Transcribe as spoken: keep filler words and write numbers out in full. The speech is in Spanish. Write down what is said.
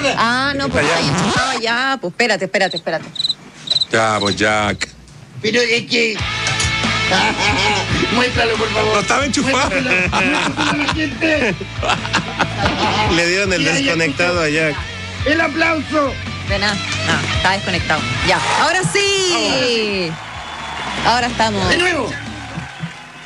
izquierda. Ah, no, pues ahí enchufaba ya. Pues espérate, espérate, espérate. Ya, pues Jack. Pero es que... Muéstralo, por favor. No estaba enchufado. Muéstralo, muéstralo a la gente. Le dieron el Mira, ya desconectado a Jack. El aplauso. De nada. No, está desconectado. Ya. Ahora sí. Ahora estamos. De nuevo.